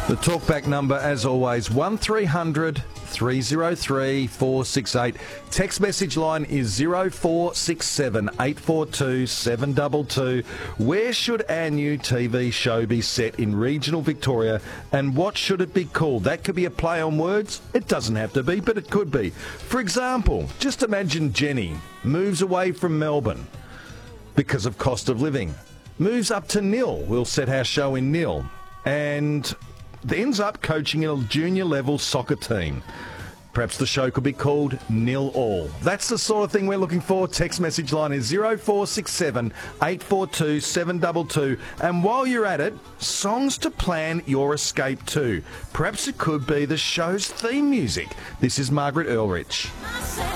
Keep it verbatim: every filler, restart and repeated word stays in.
The talkback number, as always, one three hundred three oh three four six eight. Text message line is zero four six seven eight four two seven two two. Where should our new T V show be set in regional Victoria, and what should it be called? That could be a play on words. It doesn't have to be, but it could be. For example, just imagine Jenny moves away from Melbourne because of cost of living. Moves up to Nil. We'll set our show in Nil. And ends up coaching a junior level soccer team. Perhaps the show could be called Nil All. That's the sort of thing we're looking for. Text message line is zero four six seven eight four two seven two two. And while you're at it, songs to plan your escape to. Perhaps it could be the show's theme music. This is Margaret Earlrich.